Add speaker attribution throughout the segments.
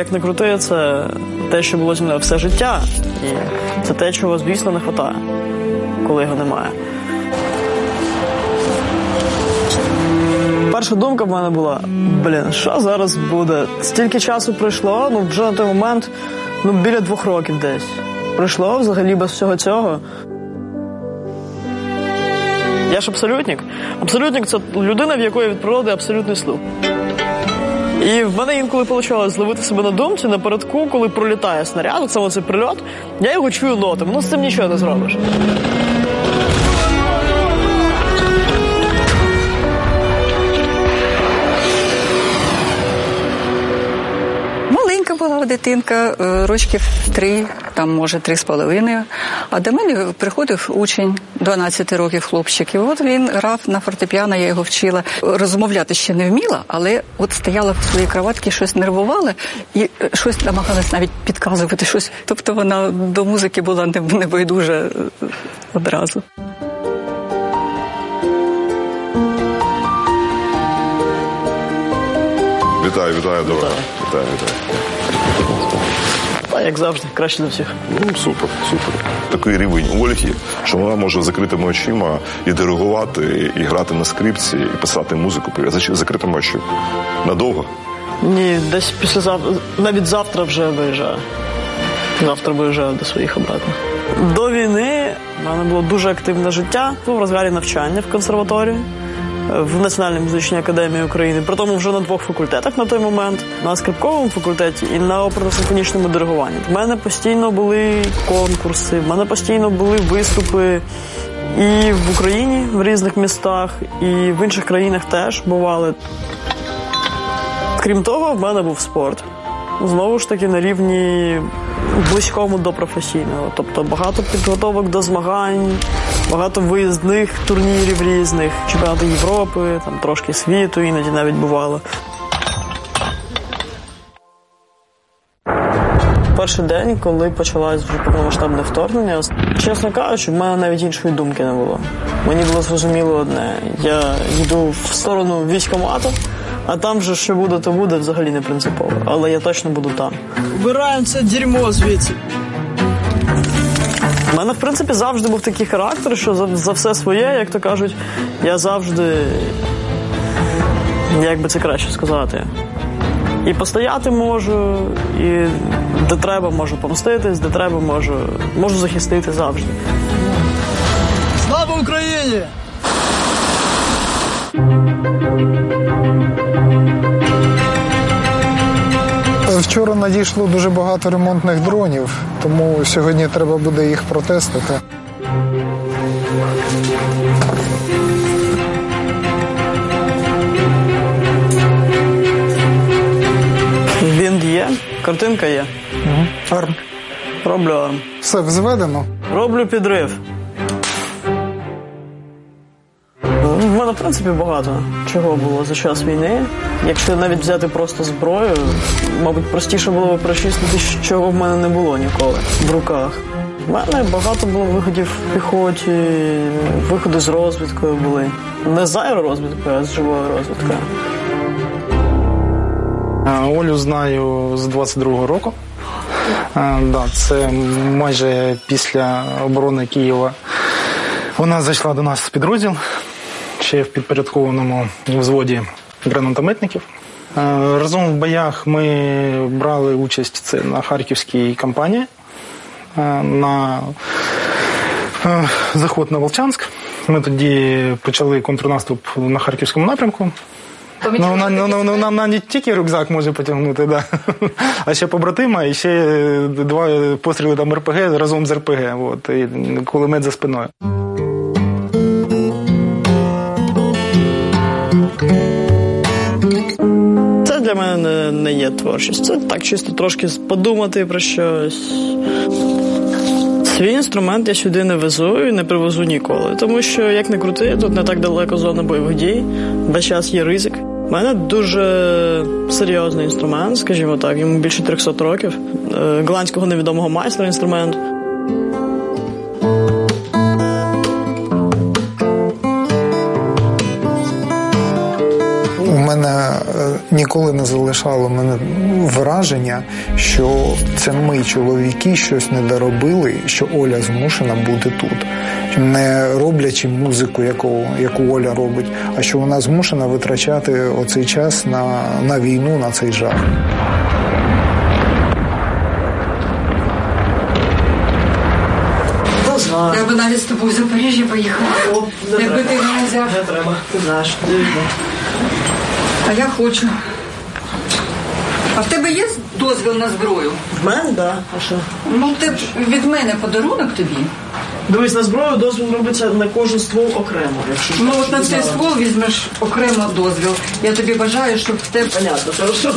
Speaker 1: як не крути, це те, що було зі мною все життя. І це те, чого, звісно, не вистачає, коли його немає. Перша думка в мене була, що зараз буде? Стільки часу пройшло, вже на той момент, біля 2 років десь. Пройшло взагалі без всього цього. Я ж абсолютник. Абсолютник – це людина, в якої від природи абсолютний слух. І в мене інколи вийшло зловити себе на думці, напередку, коли пролітає снаряд, саме цей прильот, я його чую нотами, з цим нічого не зробиш.
Speaker 2: Була дитинка, років 3, може 3,5. А до мене приходив учень, 12 років хлопчик. І от він грав на фортепіано, я його вчила. Розмовляти ще не вміла, але от стояла в своїй кроватці, щось нервувала і щось намагалась навіть підказувати. Щось. Тобто вона до музики була небайдужа одразу.
Speaker 3: Вітаю, добре. Вітаю.
Speaker 1: Як завжди, краще за всіх.
Speaker 3: Супер. Такий рівень Ольги, що вона може закритими очима і диригувати, і грати на скрипці, і писати музику з закритими очима. Надовго?
Speaker 1: Ні, десь післязавтра, навіть завтра вже виїжджаю. Завтра виїжджаю до своїх обратно. До війни в мене було дуже активне життя. В розгарі навчання в консерваторії, в Національній музичній академії України, при тому вже на 2 факультетах на той момент, на скрипковому факультеті і на оперно-симфонічному диригуванні. В мене постійно були конкурси, в мене постійно були виступи і в Україні, в різних містах, і в інших країнах теж бували. Крім того, в мене був спорт. Знову ж таки, на рівні близькому до професійного. Тобто багато підготовок до змагань, багато виїзних турнірів різних, чемпіонати Європи, трошки світу, іноді навіть бувало. Перший день, коли почалось вже повномасштабне вторгнення, чесно кажучи, в мене навіть іншої думки не було. Мені було зрозуміло одне. Я йду в сторону військкомату, а там же, що буде, то буде, взагалі не принципово. Але я точно буду там. Вбираємо це дерьмо звідси. У мене, в принципі, завжди був такий характер, що за все своє, як то кажуть, я завжди, як би це краще сказати, і постояти можу, і де треба можу помститись, де треба можу захистити завжди. Слава Україні!
Speaker 4: Вчора надійшло дуже багато ремонтних дронів, тому сьогодні треба буде їх протестити.
Speaker 1: Він є, картинка є.
Speaker 4: Арм.
Speaker 1: Роблю арм.
Speaker 4: Все взведено?
Speaker 1: Роблю підрив. В мене, в принципі, багато чого було за час війни. Якщо навіть взяти просто зброю, мабуть, простіше було б прочистити, чого в мене не було ніколи в руках. В мене багато було виходів в піхоті, виходи з розвідкою були. Не з аеророзвідкою, а з живою розвідкою.
Speaker 5: Олю знаю з 22-го року. Це майже після оборони Києва. Вона зайшла до нас в підрозділ, ще в підпорядкованому взводі гранатометників. Разом в боях ми брали участь на Харківській кампанії, на заход на Волчанськ. Ми тоді почали контрнаступ на Харківському напрямку. Вона не тільки рюкзак може потягнути, а ще побратима, і ще 2 постріли там РПГ разом з РПГ, і кулемет за спиною.
Speaker 1: Це для мене не є творчість. Це так чисто трошки подумати про щось. Свій інструмент я сюди не везу і не привезу ніколи. Тому що, як не крути, тут не так далеко зона бойових дій. Весь час є ризик. У мене дуже серйозний інструмент, скажімо так, йому більше 300 років. Голландського невідомого майстра інструмент.
Speaker 4: У мене ніколи ніколи не залишало мене враження, що це ми, чоловіки, щось не доробили, що Оля змушена бути тут. Не роблячи музику, яку Оля робить, а що вона змушена витрачати оцей час на війну, на цей жах.
Speaker 2: Я б навіть з тобою в Запоріжжя поїхала. Якби ти не взяв.
Speaker 1: Не треба, ти знаєш.
Speaker 2: А я хочу. А в тебе є дозвіл на зброю?
Speaker 1: В мене, так. Да. А що?
Speaker 2: Ну, від мене подарунок тобі.
Speaker 1: Дивись, на зброю дозвіл робиться на кожен ствол окремо.
Speaker 2: Ну, от на цей ствол візьмеш окремо дозвіл. Я тобі бажаю, щоб в тебе...
Speaker 1: Понятно, хорошо.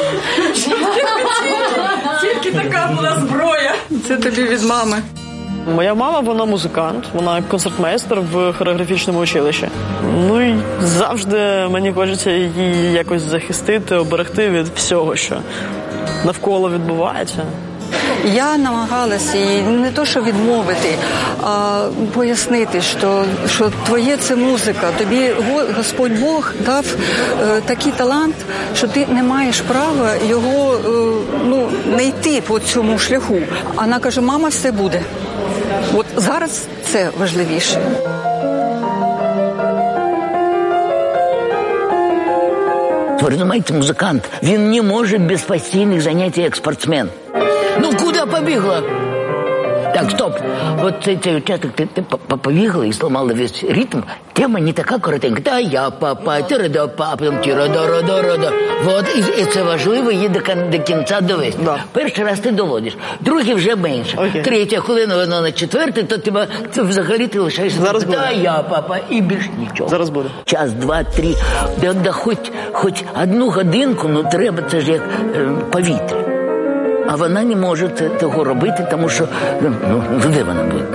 Speaker 2: Тільки така була зброя. Це тобі від мами.
Speaker 1: Моя мама, вона музикант, вона концертмейстер в хореографічному училищі. Ну і завжди мені хочеться її якось захистити, оберегти від всього, що навколо відбувається.
Speaker 2: Я намагалася їй не то, що відмовити, а пояснити, що твоє – це музика. Тобі Господь Бог дав такий талант, що ти не маєш права його не йти по цьому шляху. Вона каже, мама, все буде. От зараз це важливіше.
Speaker 6: Ви розумієте, музикант, він не може без постійних занять як спортсмен. Ну, куди побігла? Так, стоп. Вот цей участок ти побігла і зламала весь ритм. Тема не така коротенька. Та я папа, тирадо папа, тирадо-родо-родо. Вот, і це важливо її до кінця довести.
Speaker 1: Да.
Speaker 6: Перший раз ти доводиш, другий вже менше.
Speaker 1: Окей.
Speaker 6: Третя хвилина, воно на четвертий, то тебе це взагалі ти лишаєшся.
Speaker 1: Зараз буде.
Speaker 6: Та я папа, і більш нічого.
Speaker 1: Зараз буде.
Speaker 6: Час, два, три. Да хоч одну годинку, ну треба, це ж як повітря. А вона не може того робити, тому що, де вона буде?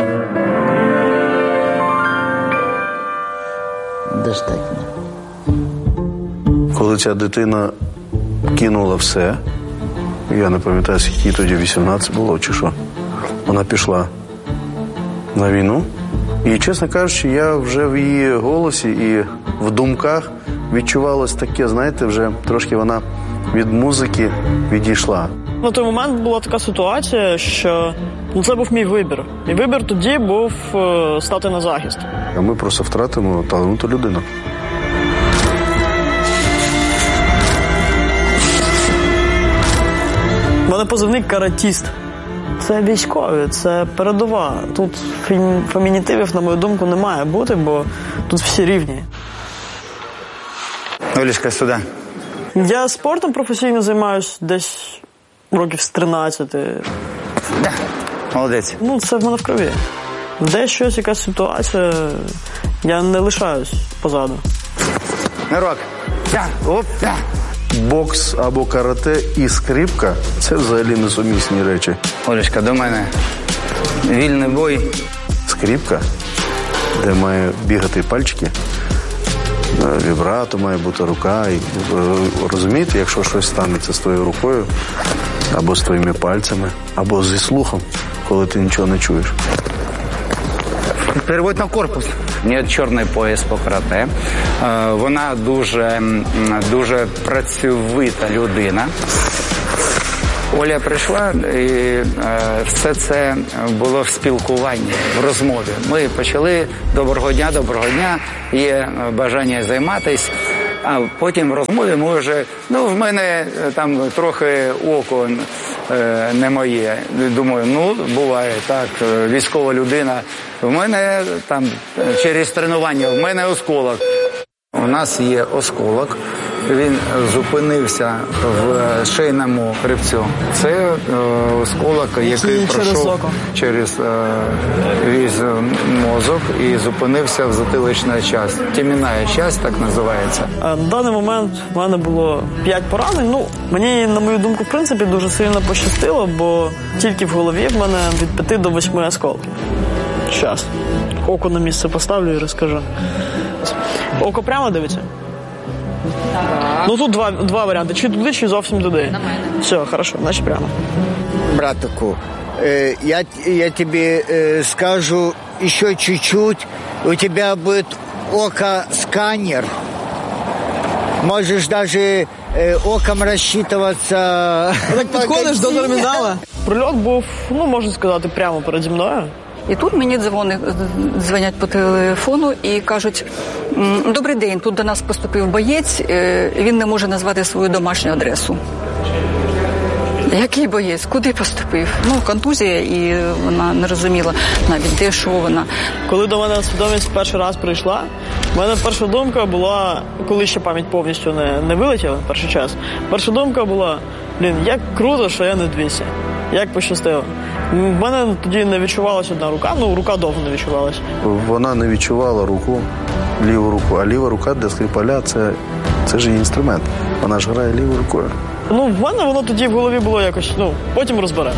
Speaker 6: Достатньо.
Speaker 7: Коли ця дитина кинула все, я не пам'ятаю, скільки тоді 18 було, чи що, вона пішла на війну. І, чесно кажучи, я вже в її голосі і в думках відчувалось таке, знаєте, вже трошки вона від музики відійшла.
Speaker 1: На той момент була така ситуація, що це був мій вибір. І вибір тоді був стати на захист.
Speaker 7: А ми просто втратимо талановиту людину.
Speaker 1: У мене позивний каратіст. Це військові, це передова. Тут фемінітивів, на мою думку, не має бути, бо тут всі рівні.
Speaker 8: Олечка, сюди.
Speaker 1: Я спортом професійно займаюся десь років з 13.
Speaker 8: Да. Молодець.
Speaker 1: Це в мене в крові. Десь щось, якась ситуація, я не лишаюсь позаду.
Speaker 8: Нирок. Оп.
Speaker 7: Бокс або карате і скрипка – це взагалі несумісні речі.
Speaker 8: Олечка, до мене. Вільний бой.
Speaker 7: Скрипка, де має бігати пальчики, вібрато має бути рука. І, розумієте, якщо щось станеться з твоєю рукою, або з твоїми пальцями, або зі слухом, коли ти нічого не чуєш.
Speaker 8: Переводь на корпус. У неї чорний пояс по карате. Вона дуже працьовита людина. Оля прийшла, і все це було в спілкуванні, в розмові. Ми почали доброго дня, є бажання займатися. А потім в розмові ми вже, в мене там трохи око не моє. Думаю, буває так, військова людина. В мене там через тренування, в мене осколок. У нас є осколок. Він зупинився в шийному хребцю. Це осколок, який пройшов через весь мозок і зупинився в затиличній частині. Темінна частина, так називається.
Speaker 1: На даний момент в мене було 5 поранень. Мені, на мою думку, в принципі, дуже сильно пощастило, бо тільки в голові в мене від 5 до 8 осколків. Щас. Око на місце поставлю і розкажу. Око прямо дивиться? Тут два варіанти. Чи туди, чи зовсім туди. На мене. Все, хорошо, значить прямо.
Speaker 9: Братику, я тебе скажу еще чуть-чуть. У тебя будет око-сканер. Можешь даже оком рассчитываться.
Speaker 1: Так підходиш до термінала. Прильот був, можна сказати, прямо переді мною.
Speaker 2: І тут мені дзвонять по телефону і кажуть: добрий день, тут до нас поступив боєць, він не може назвати свою домашню адресу. Який боєць? Куди поступив? Контузія, і вона не розуміла навіть, де, що вона.
Speaker 1: Коли до мене свідомість перший раз прийшла, в мене перша думка була, коли ще пам'ять повністю не вилетіла перший час, перша думка була: як круто, що я не 200. Як пощастило. В мене тоді не відчувалася одна рука, рука довго не відчувалася.
Speaker 7: Вона не відчувала руку, ліву руку, а ліва рука для Скрипаля – це ж її інструмент. Вона ж грає лівою рукою.
Speaker 1: В мене воно тоді в голові було якось, потім розберемось.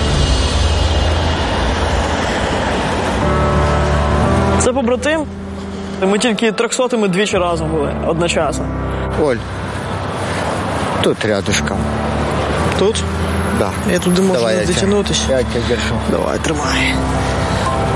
Speaker 1: Це побратим. Ми тільки 300-ми двічі разом були одночасно.
Speaker 9: Оль, тут рядышком.
Speaker 1: Тут?
Speaker 9: Да.
Speaker 1: Я туди можу
Speaker 9: Давай,
Speaker 1: дотягнутися.
Speaker 9: Я тебе держу.
Speaker 1: Давай, тримай.